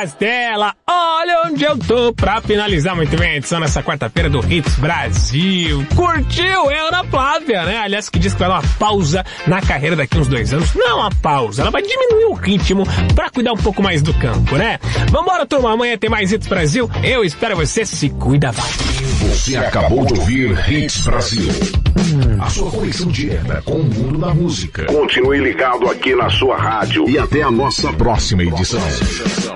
Castela, olha onde eu tô pra finalizar muito bem a edição nessa quarta-feira do Hits Brasil. Curtiu? É a Ana Flávia, né? Aliás, que diz que vai dar uma pausa na carreira daqui uns 2 anos. Não uma pausa, ela vai diminuir o ritmo pra cuidar um pouco mais do campo, né? Vambora, turma, amanhã tem mais Hits Brasil. Eu espero você, se cuida, valeu. Você acabou de ouvir Hits Brasil. A sua conexão direta com o mundo da música. Continue ligado aqui na sua rádio. E até a nossa próxima edição.